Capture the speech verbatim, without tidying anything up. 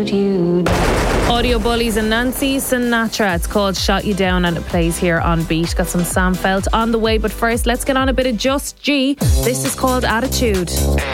shoot you down. Audio Bullies and Nancy Sinatra. It's called Shot You Down and it plays here on Beat. Got some Sam Felt on the way, but first let's get on a bit of Just G. This is called Attitude.